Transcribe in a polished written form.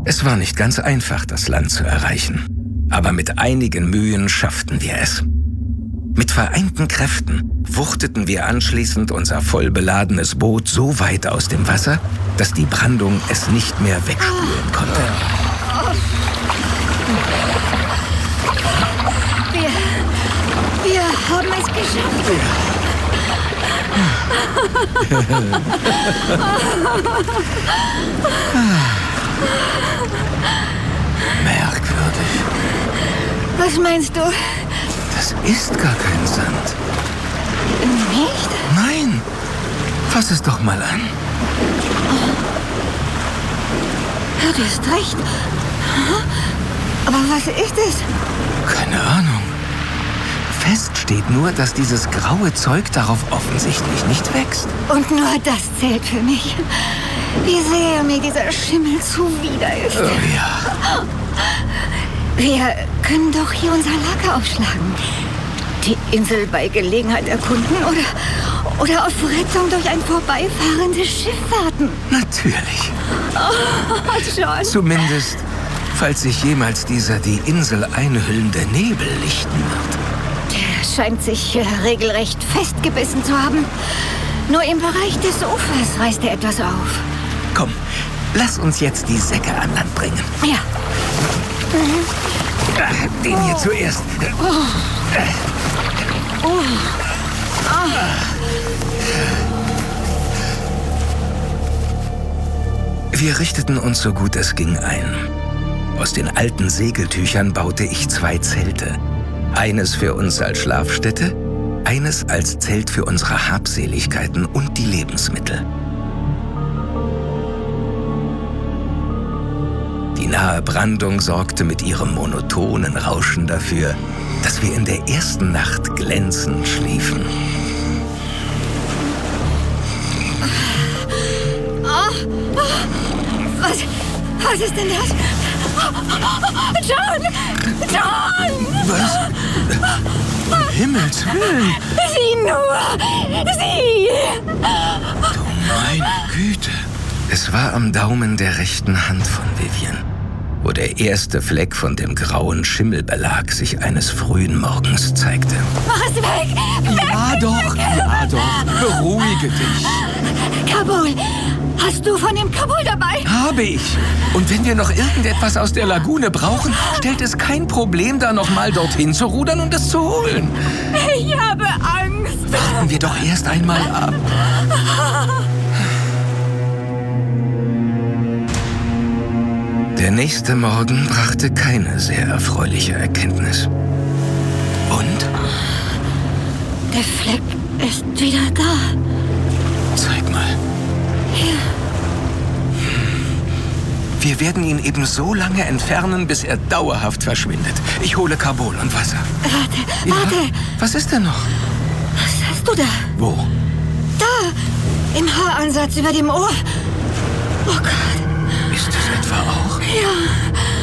Es war nicht ganz einfach, das Land zu erreichen. Aber mit einigen Mühen schafften wir es. Mit vereinten Kräften wuchteten wir anschließend unser voll beladenes Boot so weit aus dem Wasser, dass die Brandung es nicht mehr wegspülen konnte. Wir haben es geschafft. Merkwürdig. Was meinst du? Das ist gar kein Sand. Nicht? Nein. Fass es doch mal an. Ja, du hast recht. Aber was ist es? Keine Ahnung. Fest steht nur, dass dieses graue Zeug darauf offensichtlich nicht wächst. Und nur das zählt für mich. Wie sehr mir dieser Schimmel zuwider ist. Oh ja. Wir können doch hier unser Lager aufschlagen. Die Insel bei Gelegenheit erkunden oder auf Rettung durch ein vorbeifahrendes Schiff warten. Natürlich. Oh, John. Zumindest, falls sich jemals dieser die Insel einhüllende Nebel lichten wird. Der scheint sich regelrecht festgebissen zu haben. Nur im Bereich des Ufers reißt er etwas auf. Komm, lass uns jetzt die Säcke an Land bringen. Ja. Den hier zuerst. Wir richteten uns so gut es ging ein. Aus den alten Segeltüchern baute ich 2 Zelte. Eines für uns als Schlafstätte, eines als Zelt für unsere Habseligkeiten und die Lebensmittel. Die nahe Brandung sorgte mit ihrem monotonen Rauschen dafür, dass wir in der ersten Nacht glänzend schliefen. Was ist denn das? John! John! Was? Um Himmels Willen! Sieh nur! Sieh! Du meine Güte! Es war am Daumen der rechten Hand von Vivian, wo der erste Fleck von dem grauen Schimmelbelag sich eines frühen Morgens zeigte. Mach es weg! Ja doch, beruhige dich. Kabul! Hast du von dem Kabul dabei? Habe ich. Und wenn wir noch irgendetwas aus der Lagune brauchen, stellt es kein Problem, da noch mal dorthin zu rudern und es zu holen. Ich habe Angst. Warten wir doch erst einmal ab. Der nächste Morgen brachte keine sehr erfreuliche Erkenntnis. Und? Der Fleck ist wieder da. Zeig mal. Hier. Wir werden ihn eben so lange entfernen, bis er dauerhaft verschwindet. Ich hole Carbol und Wasser. Warte. Was ist denn noch? Was hast du da? Wo? Da, im Haaransatz über dem Ohr. Oh Gott. Ist das etwa auch? Ja.